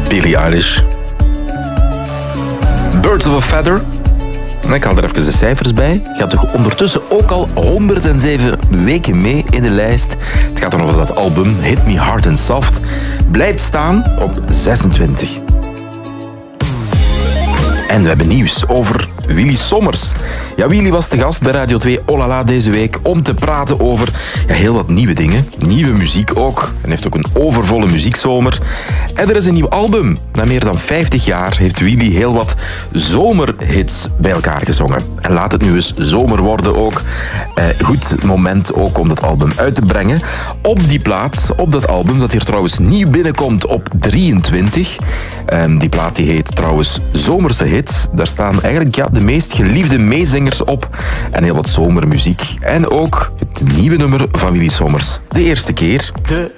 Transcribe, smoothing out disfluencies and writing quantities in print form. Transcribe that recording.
Billie Eilish. Birds of a Feather. Ik haal er even de cijfers bij. Gaat toch ondertussen ook al 107 weken mee in de lijst. Het gaat dan over dat album Hit Me Hard and Soft. Blijft staan op 26. En we hebben nieuws over Willy Sommers. Ja, Willy was te gast bij Radio 2 Olala deze week om te praten over heel wat nieuwe dingen. Nieuwe muziek ook. En heeft ook een overvolle muziekzomer. En er is een nieuw album. Na meer dan 50 jaar heeft Willy heel wat zomerhits bij elkaar gezongen. En laat het nu eens zomer worden ook. Goed moment ook om dat album uit te brengen. Op die plaat, op dat album, dat hier trouwens nieuw binnenkomt op 23. Die plaat die heet trouwens Zomerse Hits. Daar staan eigenlijk de meest geliefde meezingers op. En heel wat zomermuziek. En ook het nieuwe nummer van Willy Sommers. De eerste keer. De